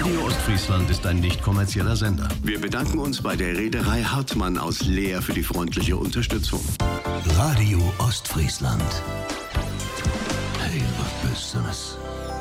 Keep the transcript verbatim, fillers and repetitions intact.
Radio Ostfriesland ist ein nicht kommerzieller Sender. Wir bedanken uns bei der Reederei Hartmann aus Leer für die freundliche Unterstützung. Radio Ostfriesland. Hey, was Besseres.